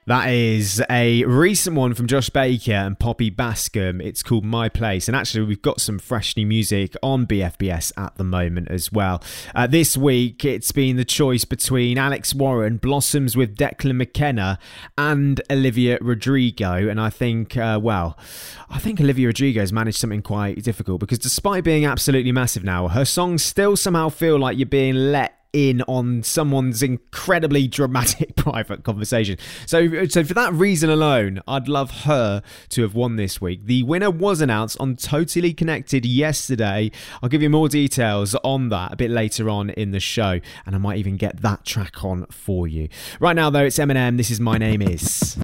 That is a recent one from Josh Baker and Poppy Bascom. It's called My Place. And actually, we've got some fresh new music on BFBS at the moment as well. This week, it's been the choice between Alex Warren, Blossoms with Declan McKenna, and Olivia Rodrigo. And I think Olivia Rodrigo has managed something quite difficult because despite being absolutely massive now, her songs still somehow feel like you're being let in on someone's incredibly dramatic private conversation. So for that reason alone, I'd love her to have won this week. The winner was announced on Totally Connected yesterday. I'll give you more details on that a bit later on in the show, and I might even get that track on for you. Right now, though, it's Eminem. This is My Name Is.